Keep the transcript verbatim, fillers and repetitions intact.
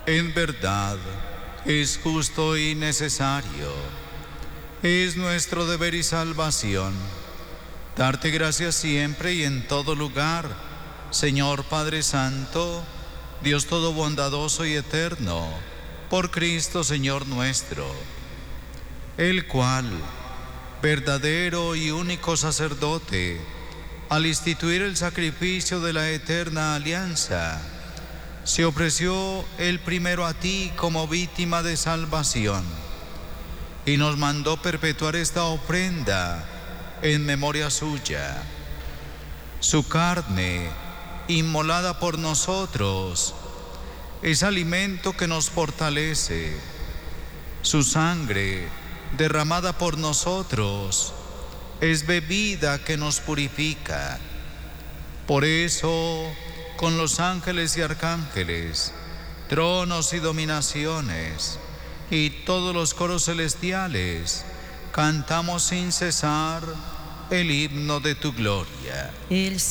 En verdad, es justo y necesario. Es nuestro deber y salvación darte gracias siempre y en todo lugar, Señor Padre Santo, Dios todo bondadoso y eterno, por Cristo Señor nuestro, el cual, verdadero y único sacerdote, al instituir el sacrificio de la eterna alianza, se ofreció el primero a ti como víctima de salvación y nos mandó perpetuar esta ofrenda en memoria suya. Su carne, inmolada por nosotros, es alimento que nos fortalece. Su sangre, derramada por nosotros, es bebida que nos purifica. Por eso, con los ángeles y arcángeles, tronos y dominaciones, y todos los coros celestiales, cantamos sin cesar el himno de tu gloria. El